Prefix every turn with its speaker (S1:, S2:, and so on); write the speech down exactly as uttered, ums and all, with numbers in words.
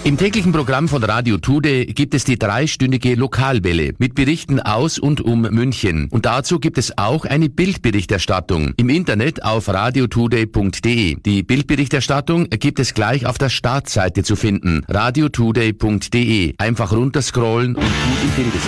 S1: Im täglichen Programm von Radio Today gibt es die dreistündige Lokalwelle mit Berichten aus und um München. Und dazu gibt es auch eine Bildberichterstattung im Internet auf radiotoday punkt de. Die Bildberichterstattung gibt es gleich auf der Startseite zu finden, radiotoday punkt de. Einfach runterscrollen und gut im Bilde sein.